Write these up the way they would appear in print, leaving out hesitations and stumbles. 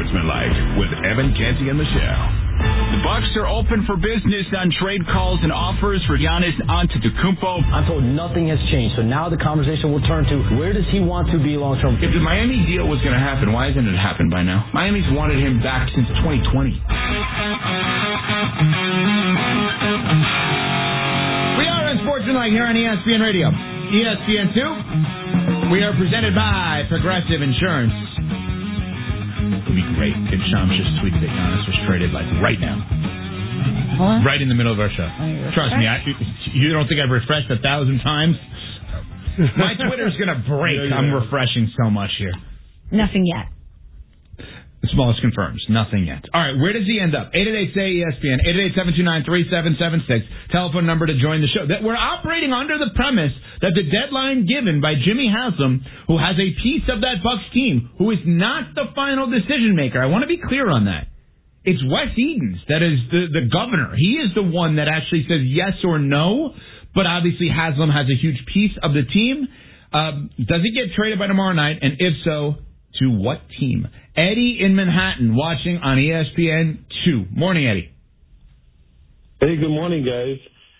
Unsportsmanlike with Evan Canty and Michelle. The Bucks are open for business on trade calls and offers for Giannis Antetokounmpo. I'm told nothing has changed, so now the conversation will turn to where does he want to be long term? If the Miami deal was going to happen, why hasn't it happened by now? Miami's wanted him back since 2020. We are Unsportsmanlike here on ESPN Radio. ESPN2. We are presented by Progressive Insurance. It would be great if Shams just tweeted that Giannis was traded, like, right now. What? Right in the middle of our show. Trust me, you don't think I've refreshed 1,000 times? My Twitter's going to break. Yeah. I'm refreshing so much here. Nothing yet. The smallest confirms. Nothing yet. All right, where does he end up? 888-SAY-ESPN, 888-729-3776. Telephone number to join the show. That we're operating under the premise that the deadline given by Jimmy Haslam, who has a piece of that Bucks team, who is not the final decision maker. I want to be clear on that. It's Wes Edens that is the governor. He is the one that actually says yes or no, but obviously Haslam has a huge piece of the team. Does he get traded by tomorrow night? And if so, to what team? Eddie in Manhattan watching on ESPN2. Morning, Eddie. Hey, good morning, guys.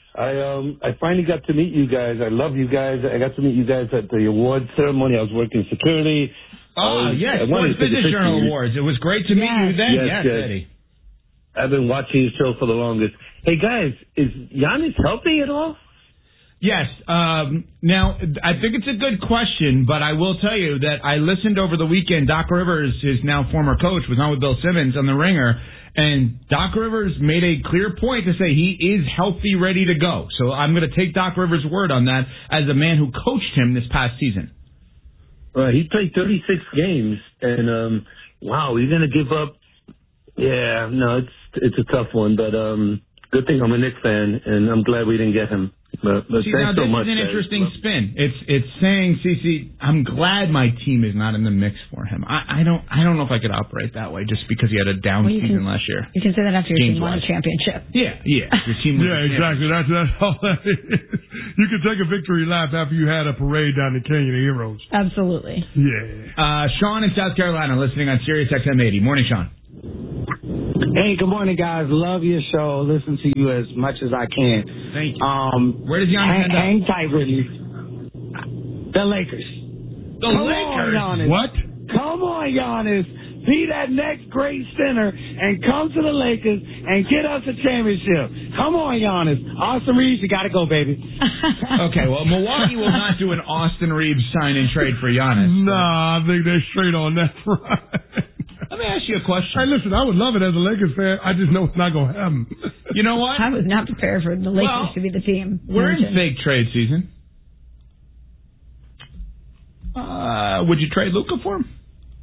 I finally got to meet you guys. I love you guys. I got to meet you guys at the awards ceremony. I was working security. Yes, Sports Business Journal Awards. It was great to meet you then. Yes, Eddie. I've been watching your show for the longest. Hey, guys, is Giannis healthy at all? Yes. Now, I think it's a good question, but I will tell you that I listened over the weekend. Doc Rivers, his now former coach, was on with Bill Simmons on The Ringer, and Doc Rivers made a clear point to say he is healthy, ready to go. So I'm going to take Doc Rivers' word on that as a man who coached him this past season. He played 36 games, and wow, you're going to give up? Yeah, no, it's a tough one, but good thing I'm a Knicks fan, and I'm glad we didn't get him. But See, thanks now, so much. This is an interesting spin. It's saying, CC, I'm glad my team is not in the mix for him. I don't know if I could operate that way just because he had a down season last year. You can say that after your team won a championship. Yeah. Your team exactly. That's all that is. You can take a victory lap after you had a parade down the Canyon of Heroes. Absolutely. Yeah. Sean in South Carolina listening on Sirius XM 80. Morning, Sean. Hey, good morning, guys. Love your show. Listen to you as much as I can. Thank you. Where does Giannis end up? Hang tight with me. The Lakers. Come Lakers? On, Giannis. What? Come on, Giannis. Be that next great center and come to the Lakers and get us a championship. Come on, Giannis. Austin Reeves, you got to go, baby. Okay, well, Milwaukee will not do an Austin Reeves sign-and trade for Giannis. Nah, I think they're straight on that front. Let me ask you a question. Hey, listen, I would love it as a Lakers fan. I just know it's not going to happen. You know what? I was not prepared for the Lakers to be the team. We're in fake trade season. Would you trade Luka for him?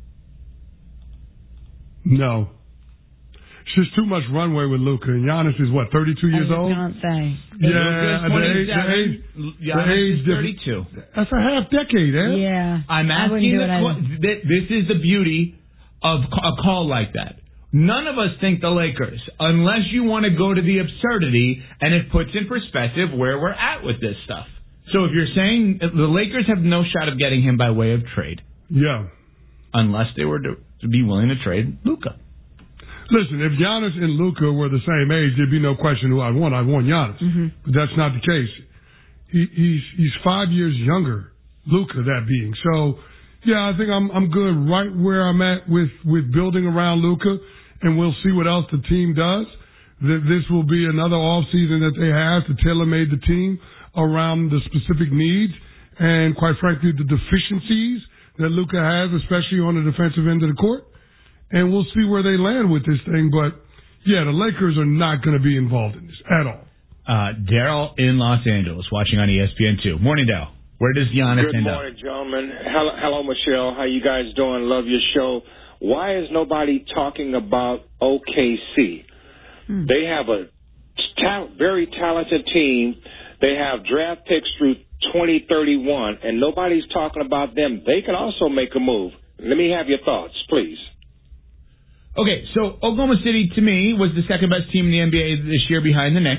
No. It's just too much runway with Luka. And Giannis is, 32 years old? I was going to say. Yeah, the age is 32. That's a half decade, eh? Yeah. I'm asking this is the beauty of a call like that. None of us think the Lakers, unless you want to go to the absurdity, and it puts in perspective where we're at with this stuff. So if you're saying the Lakers have no shot of getting him by way of trade. Yeah. Unless they were to be willing to trade Luka. Listen, if Giannis and Luka were the same age, there'd be no question who I'd want. I'd want Giannis. Mm-hmm. But that's not the case. He's 5 years younger, Luka, that being. So, yeah, I think I'm good right where I'm at with building around Luka, and we'll see what else the team does. This will be another offseason that they have to tailor-made the team around the specific needs and, quite frankly, the deficiencies that Luka has, especially on the defensive end of the court. And we'll see where they land with this thing. But, yeah, the Lakers are not going to be involved in this at all. Daryl in Los Angeles watching on ESPN2. Morning, Daryl. Where does Giannis end up? Good morning, gentlemen. Hello, Michelle. How you guys doing? Love your show. Why is nobody talking about OKC? They have a very talented team. They have draft picks through 2031, and nobody's talking about them. They can also make a move. Let me have your thoughts, please. Okay, so Oklahoma City, to me, was the second best team in the NBA this year behind the Knicks.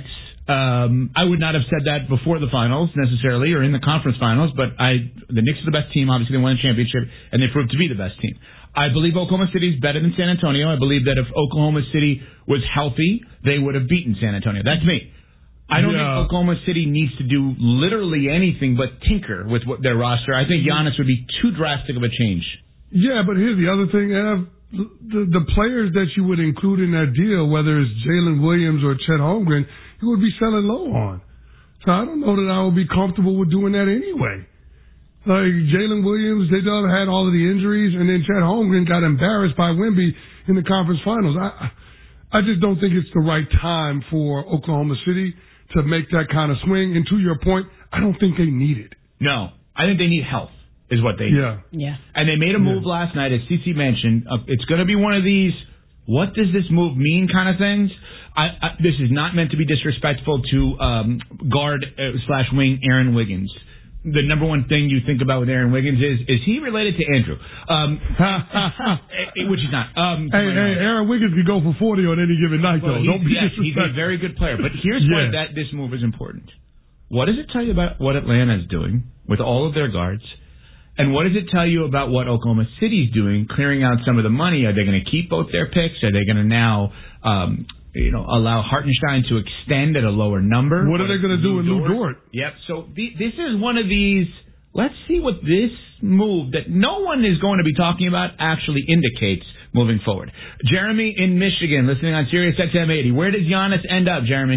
I would not have said that before the finals necessarily, or in the conference finals, but the Knicks are the best team. Obviously, they won a championship, and they proved to be the best team. I believe Oklahoma City is better than San Antonio. I believe that if Oklahoma City was healthy, they would have beaten San Antonio. That's me. I don't think Oklahoma City needs to do literally anything but tinker with their roster. I think Giannis would be too drastic of a change. Yeah, but here's the other thing, Ev. The players that you would include in that deal, whether it's Jalen Williams or Chet Holmgren, you would be selling low on. So I don't know that I would be comfortable with doing that anyway. Like Jalen Williams, they done had all of the injuries, and then Chet Holmgren got embarrassed by Wemby in the conference finals. I just don't think it's the right time for Oklahoma City to make that kind of swing. And to your point, I don't think they need it. No, I think they need health is what they need. Yeah. And they made a move last night, as CC mentioned. It's going to be one of these, what does this move mean kind of things. This is not meant to be disrespectful to guard / wing Aaron Wiggins. The number one thing you think about with Aaron Wiggins is he related to Andrew? Which he's not. Hey, Aaron Wiggins could go for 40 on any given night, though. Don't be disrespectful. He's a very good player. But here's why this move is important. What does it tell you about what Atlanta is doing with all of their guards? And what does it tell you about what Oklahoma City's doing, clearing out some of the money? Are they going to keep both their picks? Are they going to now allow Hartenstein to extend at a lower number? What are they going to do with Lou Dort? Yep. So this is one of these, let's see what this move that no one is going to be talking about actually indicates moving forward. Jeremy in Michigan, listening on Sirius XM 80. Where does Giannis end up, Jeremy?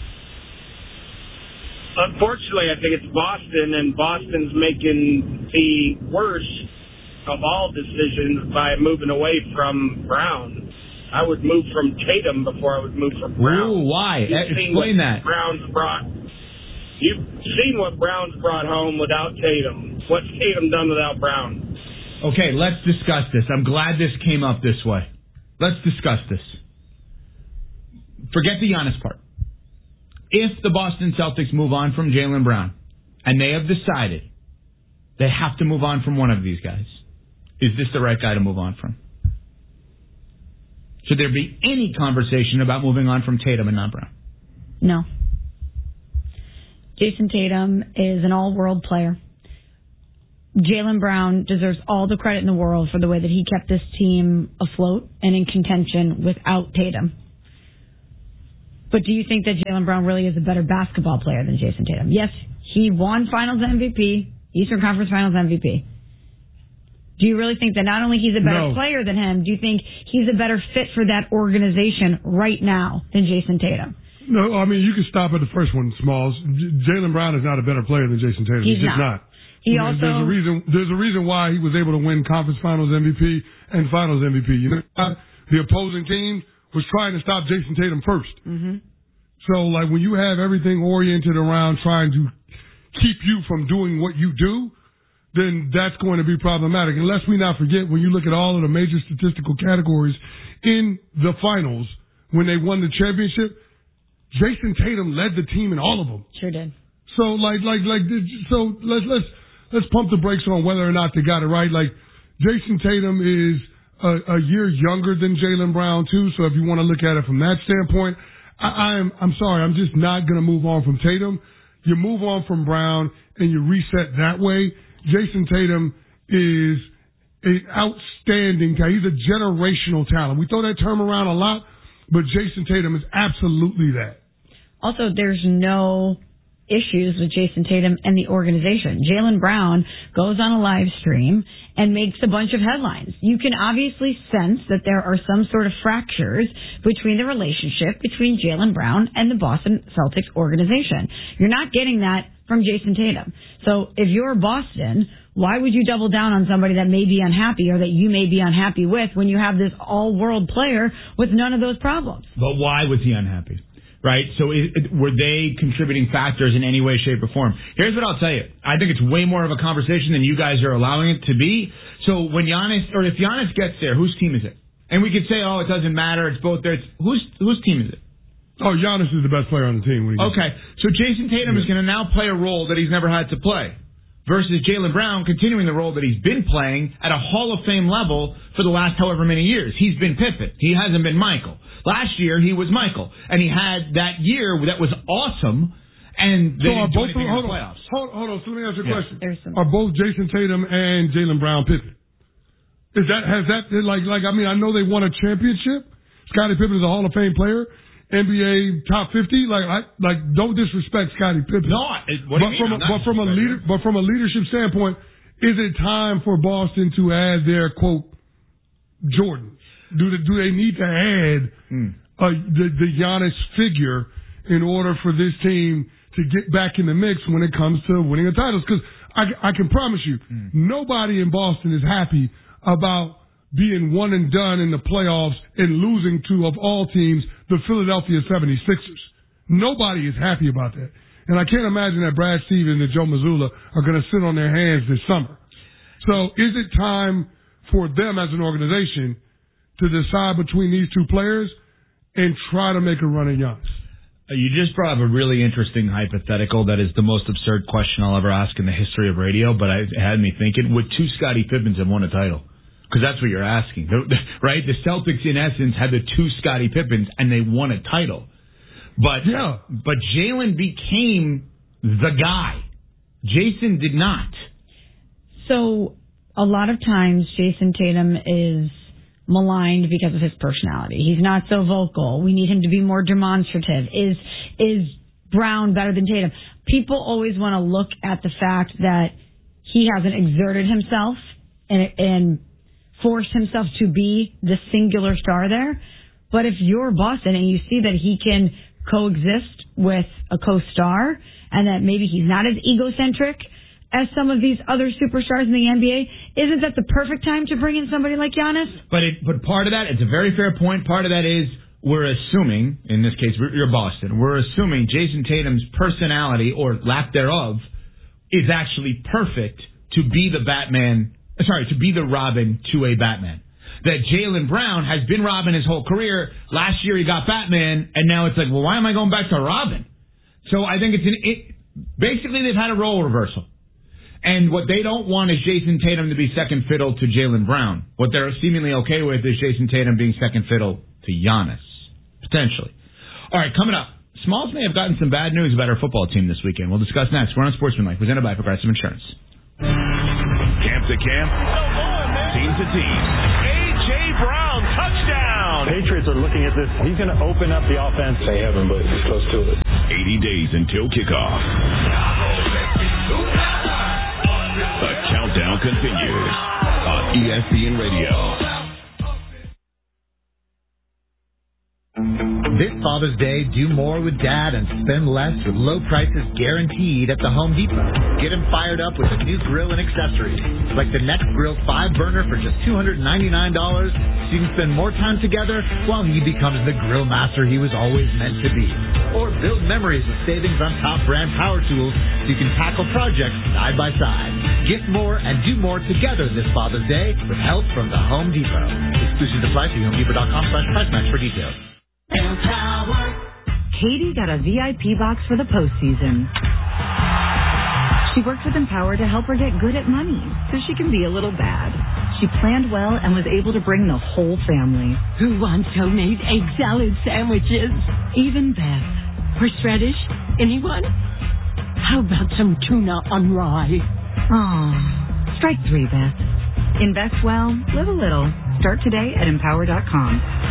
Unfortunately, I think it's Boston, and Boston's making the worst of all decisions by moving away from Brown. I would move from Tatum before I would move from Brown. Ooh, why? Explain that. You've seen what Brown's brought home without Tatum. What's Tatum done without Brown? Okay, let's discuss this. I'm glad this came up this way. Let's discuss this. Forget the Giannis part. If the Boston Celtics move on from Jaylen Brown, and they have decided they have to move on from one of these guys, is this the right guy to move on from? Should there be any conversation about moving on from Tatum and not Brown? No. Jason Tatum is an all-world player. Jaylen Brown deserves all the credit in the world for the way that he kept this team afloat and in contention without Tatum. But do you think that Jaylen Brown really is a better basketball player than Jason Tatum? Yes, he won Finals MVP, Eastern Conference Finals MVP. Do you really think that not only he's a better player than him, do you think he's a better fit for that organization right now than Jason Tatum? No, I mean, you can stop at the first one, Smalls. Jaylen Brown is not a better player than Jason Tatum. He's just not. There's a reason why he was able to win Conference Finals MVP and Finals MVP. You know, the opposing team was trying to stop Jason Tatum first. Mm-hmm. So, like, when you have everything oriented around trying to keep you from doing what you do, then that's going to be problematic. Unless we not forget, when you look at all of the major statistical categories in the finals, when they won the championship, Jason Tatum led the team in all of them. Sure did. So, so let's pump the brakes on whether or not they got it right. Like, Jason Tatum is a year younger than Jaylen Brown too. So if you want to look at it from that standpoint, I'm sorry, I'm just not going to move on from Tatum. You move on from Brown and you reset that way. Jason Tatum is an outstanding guy. He's a generational talent. We throw that term around a lot, but Jason Tatum is absolutely that. Also, there's no issues with Jason Tatum and the organization. Jaylen Brown goes on a live stream and makes a bunch of headlines. You can obviously sense that there are some sort of fractures between the relationship between Jaylen Brown and the Boston Celtics organization. You're not getting that from Jason Tatum. So if you're Boston, why would you double down on somebody that may be unhappy or that you may be unhappy with when you have this all-world player with none of those problems? But why was he unhappy? Right? So were they contributing factors in any way, shape, or form? Here's what I'll tell you. I think it's way more of a conversation than you guys are allowing it to be. So when Giannis, or if Giannis gets there, whose team is it? And we could say, oh, it doesn't matter. It's both there. Whose team is it? Oh, Giannis is the best player on the team. Okay. So Jason Tatum is going to now play a role that he's never had to play. versus Jaylen Brown continuing the role that he's been playing at a Hall of Fame level for the last however many years. He's been Pippen. He hasn't been Michael. Last year, he was Michael. And he had that year that was awesome, and they didn't do anything in the playoffs. Hold on. So let me ask you a question. Are both Jason Tatum and Jaylen Brown Pippen? I know they won a championship. Scottie Pippen is a Hall of Fame player. NBA top 50, don't disrespect Scottie Pippen. No, but from a leadership standpoint, is it time for Boston to add their quote Jordan? Do they need to add the Giannis figure in order for this team to get back in the mix when it comes to winning the titles? Because I can promise you, nobody in Boston is happy about being one and done in the playoffs and losing to, of all teams, the Philadelphia 76ers. Nobody is happy about that. And I can't imagine that Brad Stevens and Joe Mazzulla are going to sit on their hands this summer. So is it time for them as an organization to decide between these two players and try to make a run at Giannis? You just brought up a really interesting hypothetical that is the most absurd question I'll ever ask in the history of radio, but it had me thinking, would two Scottie Pippens have won a title? Because that's what you're asking, right? The Celtics, in essence, had the two Scottie Pippens, and they won a title. But Jaylen became the guy. Jason did not. So a lot of times, Jason Tatum is maligned because of his personality. He's not so vocal. We need him to be more demonstrative. Is Brown better than Tatum? People always want to look at the fact that he hasn't exerted himself and forced himself to be the singular star there. But if you're Boston and you see that he can coexist with a co-star and that maybe he's not as egocentric as some of these other superstars in the NBA, isn't that the perfect time to bring in somebody like Giannis? But part of that, it's a very fair point. Part of that is we're assuming, in this case, you're Boston, we're assuming Jason Tatum's personality or lack thereof is actually perfect to be the Robin to a Batman. That Jaylen Brown has been Robin his whole career. Last year he got Batman, and now it's like, well, why am I going back to Robin? So I think basically they've had a role reversal. And what they don't want is Jason Tatum to be second fiddle to Jaylen Brown. What they're seemingly okay with is Jason Tatum being second fiddle to Giannis, potentially. All right, coming up, Smalls may have gotten some bad news about our football team this weekend. We'll discuss next. We're on Sportsmanlike, presented by Progressive Insurance. Camp to camp, team to team. A.J. Brown, touchdown! Patriots are looking at this. He's going to open up the offense. They haven't, but he's close to it. 80 days until kickoff. The countdown continues on ESPN Radio. This Father's Day, do more with Dad and spend less with low prices guaranteed at the Home Depot. Get him fired up with a new grill and accessories, like the Next Grill 5-burner for just $299, so you can spend more time together while he becomes the grill master he was always meant to be. Or build memories with savings on top brand power tools so you can tackle projects side by side. Gift more and do more together this Father's Day with help from the Home Depot. Exclusions apply. See HomeDepot.com/price match for details. Katie got a VIP box for the postseason. She worked with Empower to help her get good at money so she can be a little bad. She planned well and was able to bring the whole family. Who wants homemade egg salad sandwiches? Even Beth. Horseradish? Anyone? How about some tuna on rye? Oh, strike 3, Beth. Invest well, live a little. Start today at Empower.com.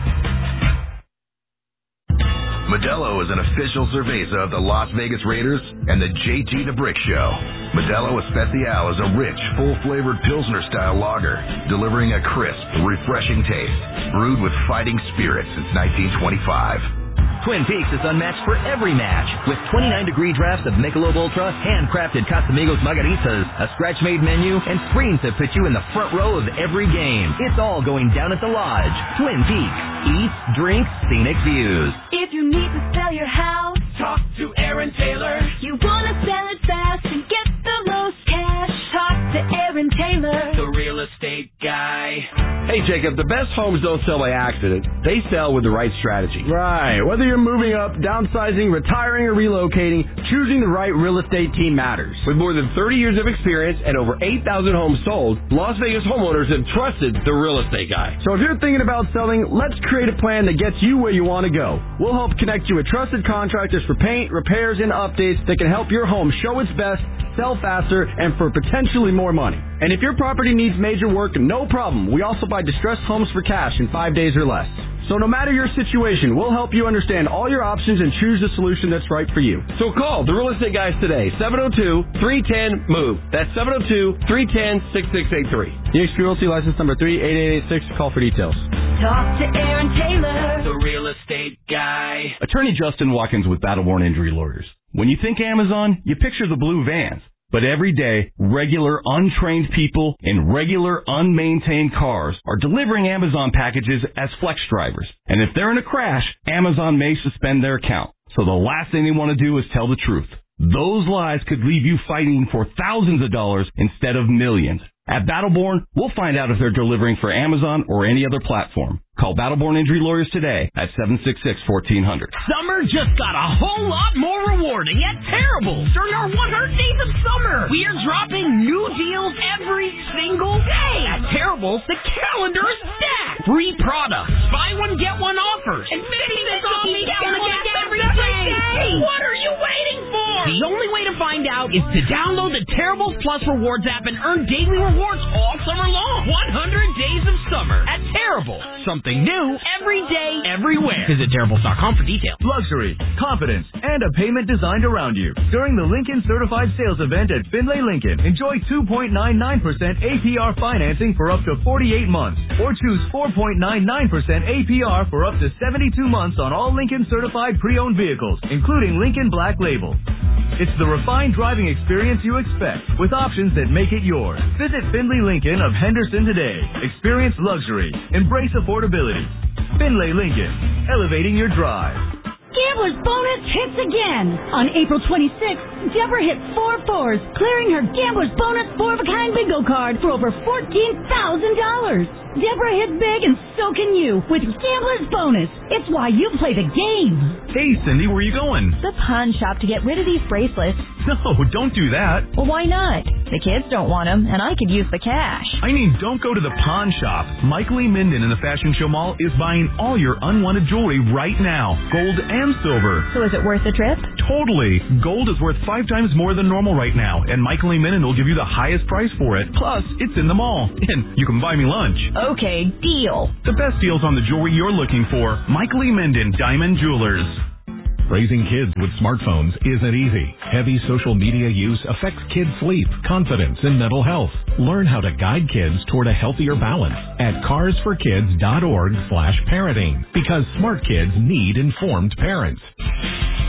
Modelo is an official cerveza of the Las Vegas Raiders and the JT DeBrick Show. Modelo Especial is a rich, full-flavored Pilsner-style lager, delivering a crisp, refreshing taste, brewed with fighting spirit since 1925. Twin Peaks is unmatched for every match, with 29-degree drafts of Michelob Ultra, handcrafted Casamigos margaritas, a scratch-made menu, and screens that put you in the front row of every game. It's all going down at the Lodge. Twin Peaks. Eat, drink, scenic views. If you need to sell your house, talk to Aaron Taylor. You want to sell it fast and get the most cash, talk to Aaron Taylor, the real estate guy. Hey, Jacob, the best homes don't sell by accident. They sell with the right strategy. Right. Whether you're moving up, downsizing, retiring, or relocating, choosing the right real estate team matters. With more than 30 years of experience and over 8,000 homes sold, Las Vegas homeowners have trusted the real estate guy. So if you're thinking about selling, let's create a plan that gets you where you want to go. We'll help connect you with trusted contractors for paint, repairs, and updates that can help your home show its best, sell faster, and for potentially more money. And if your property needs major work, no problem. We also buy distressed homes for cash in 5 days or less. So no matter your situation, we'll help you understand all your options and choose the solution that's right for you. So call the Real Estate Guys today, 702-310-MOVE. That's 702-310-6683. eXp Realty license number 38886. Call for details. Talk to Aaron Taylor, the Real Estate Guy. Attorney Justin Watkins with Battleborn Injury Lawyers. When you think Amazon, you picture the blue vans. But every day, regular untrained people in regular unmaintained cars are delivering Amazon packages as flex drivers. And if they're in a crash, Amazon may suspend their account. So the last thing they want to do is tell the truth. Those lies could leave you fighting for thousands of dollars instead of millions. At Battleborn, we'll find out if they're delivering for Amazon or any other platform. Call Battleborn Injury Lawyers today at 766-1400. Summer just got a whole lot more rewarding at Terrible during our 100 Days of Summer. We are dropping new deals every single day. At Terrible, the calendar is stacked. Free products, buy one, get one offers, and 50% off each gallon of gas every day. What are you waiting for? The only way to find out is to download the Terrible Plus Rewards app and earn daily rewards all summer long. 100 Days of Summer at Terrible. Something new every day, everywhere. Visit Terribles.com for details. Luxury, confidence, and a payment designed around you. During the Lincoln Certified Sales Event at Finlay Lincoln, enjoy 2.99% APR financing for up to 48 months, or choose 4.99% APR for up to 72 months on all Lincoln Certified pre-owned vehicles, including Lincoln Black Label. It's the refined driving experience you expect, with options that make it yours. Visit Finlay Lincoln of Henderson today. Experience luxury. Embrace affordability. Finlay Lincoln, elevating your drive. Gambler's Bonus hits again. On April 26th, Deborah hit 4 fours, clearing her Gambler's Bonus 4-of-a-kind bingo card for over $14,000. Deborah hit big, and so can you with Gambler's Bonus. It's why you play the game. Hey, Cindy, where are you going? The pawn shop to get rid of these bracelets. No, don't do that. Well, why not? The kids don't want them, and I could use the cash. I mean, don't go to the pawn shop. Michael E. Minden in the Fashion Show Mall is buying all your unwanted jewelry right now. Gold and silver. So is it worth the trip? Totally. Gold is worth 5 times more than normal right now, and Michael E. Minden will give you the highest price for it. Plus, it's in the mall. And you can buy me lunch. Okay, deal. The best deals on the jewelry you're looking for. Michael E. Minden, Diamond Jewelers. Raising kids with smartphones isn't easy. Heavy social media use affects kids' sleep, confidence, and mental health. Learn how to guide kids toward a healthier balance at carsforkids.org/parenting, because smart kids need informed parents.